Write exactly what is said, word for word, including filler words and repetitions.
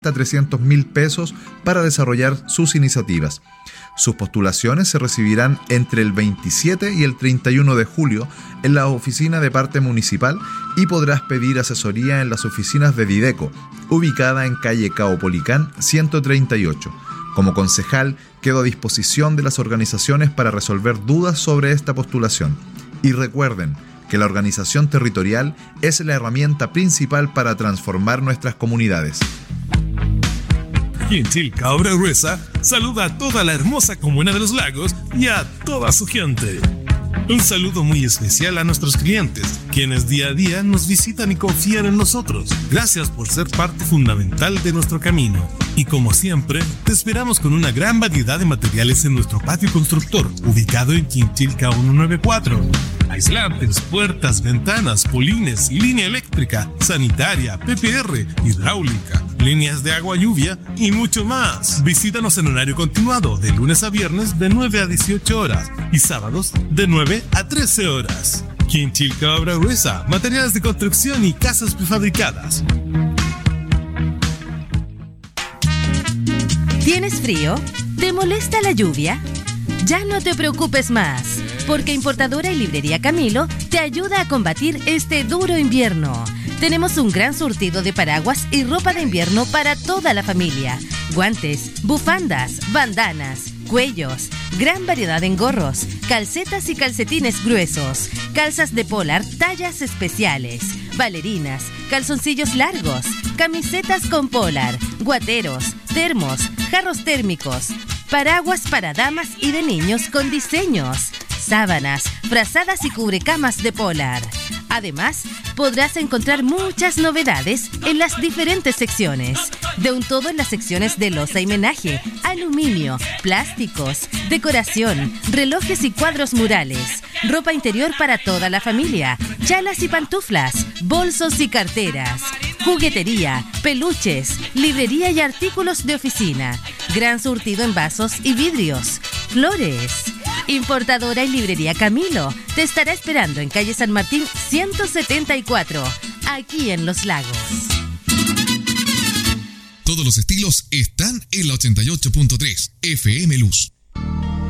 trescientos mil pesos para desarrollar sus iniciativas. Sus postulaciones se recibirán entre el veintisiete y el treinta y uno de julio en la oficina de parte municipal y podrás pedir asesoría en las oficinas de Dideco, ubicada en calle Caupolicán ciento treinta y ocho. Como concejal, quedo a disposición de las organizaciones para resolver dudas sobre esta postulación. Y recuerden que la organización territorial es la herramienta principal para transformar nuestras comunidades. Quinchilca Obra Gruesa saluda a toda la hermosa comuna de Los Lagos y a toda su gente. Un saludo muy especial a nuestros clientes, quienes día a día nos visitan y confían en nosotros. Gracias por ser parte fundamental de nuestro camino. Y como siempre, te esperamos con una gran variedad de materiales en nuestro patio constructor, ubicado en Quinchilca ciento noventa y cuatro. Aislantes, puertas, ventanas, polines, línea eléctrica, sanitaria, P P R, hidráulica, líneas de agua lluvia y mucho más. Visítanos en horario continuado de lunes a viernes de nueve a dieciocho horas y sábados de nueve a trece horas. Quinchilca Obra Gruesa, materiales de construcción y casas prefabricadas. ¿Tienes frío? ¿Te molesta la lluvia? Ya no te preocupes más, porque Importadora y Librería Camilo te ayuda a combatir este duro invierno. Tenemos un gran surtido de paraguas y ropa de invierno para toda la familia. Guantes, bufandas, bandanas, cuellos, gran variedad en gorros, calcetas y calcetines gruesos, calzas de polar tallas especiales, bailarinas, calzoncillos largos, camisetas con polar, guateros, termos, jarros térmicos, paraguas para damas y de niños con diseños, sábanas, frazadas y cubrecamas de polar. Además, podrás encontrar muchas novedades en las diferentes secciones. De un todo en las secciones de loza y menaje, aluminio, plásticos, decoración, relojes y cuadros murales, ropa interior para toda la familia, chalas y pantuflas, bolsos y carteras, juguetería, peluches, librería y artículos de oficina, gran surtido en vasos y vidrios, flores. Importadora y Librería Camilo te estará esperando en calle San Martín ciento setenta y cuatro, aquí en Los Lagos. Todos los estilos están en la ochenta y ocho punto tres F M Luz.